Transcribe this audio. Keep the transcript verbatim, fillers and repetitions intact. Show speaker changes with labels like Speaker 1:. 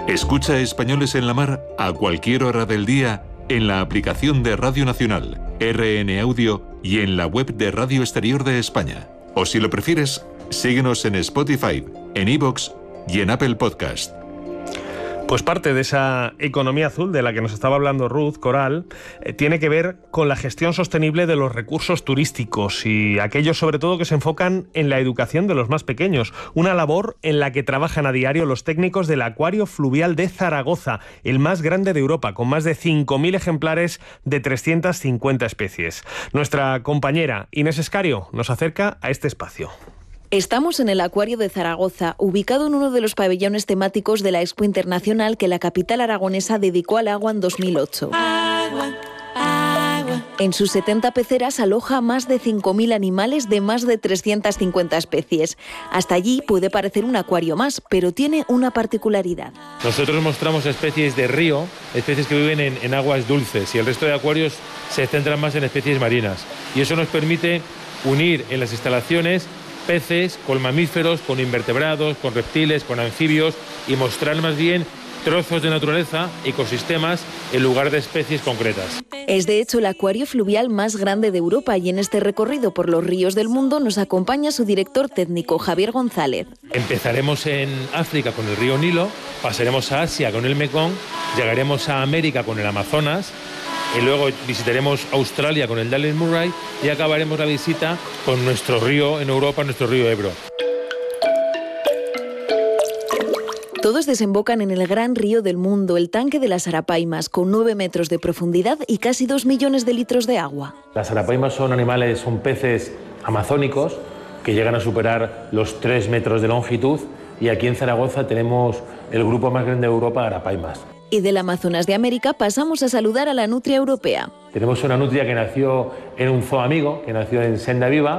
Speaker 1: Escucha Españoles en la Mar a cualquier hora del día en la aplicación de Radio Nacional, R N Audio y en la web de Radio Exterior de España. O si lo prefieres, síguenos en Spotify, en iVoox y en Apple Podcast.
Speaker 2: Pues parte de esa economía azul de la que nos estaba hablando Ruth Coral eh, tiene que ver con la gestión sostenible de los recursos turísticos y aquellos sobre todo que se enfocan en la educación de los más pequeños, una labor en la que trabajan a diario los técnicos del Acuario Fluvial de Zaragoza, el más grande de Europa, con más de cinco mil ejemplares de trescientas cincuenta especies. Nuestra compañera Inés Escario nos acerca a este espacio.
Speaker 3: Estamos en el Acuario de Zaragoza, ubicado en uno de los pabellones temáticos de la Expo Internacional que la capital aragonesa dedicó al agua en dos mil ocho. Agua, agua. En sus setenta peceras aloja más de cinco mil animales de más de trescientas cincuenta especies. Hasta allí puede parecer un acuario más, pero tiene una particularidad.
Speaker 4: Nosotros mostramos especies de río, especies que viven en, en aguas dulces, y el resto de acuarios se centran más en especies marinas. Y eso nos permite unir en las instalaciones peces, con mamíferos, con invertebrados, con reptiles, con anfibios y mostrar más bien trozos de naturaleza, ecosistemas, en lugar de especies concretas.
Speaker 3: Es de hecho el acuario fluvial más grande de Europa y en este recorrido por los ríos del mundo nos acompaña su director técnico, Javier González.
Speaker 4: Empezaremos en África con el río Nilo, pasaremos a Asia con el Mekong, llegaremos a América con el Amazonas, y luego visitaremos Australia con el Darling Murray y acabaremos la visita con nuestro río en Europa, nuestro río Ebro.
Speaker 3: Todos desembocan en el gran río del mundo, el tanque de las arapaimas, con nueve metros de profundidad y casi dos millones de litros de agua.
Speaker 4: Las arapaimas son animales, son peces amazónicos que llegan a superar los tres metros de longitud y aquí en Zaragoza tenemos el grupo más grande de Europa de arapaimas.
Speaker 3: Y del Amazonas de América pasamos a saludar a la nutria europea.
Speaker 4: Tenemos una nutria que nació en un zoo amigo, que nació en Senda Viva,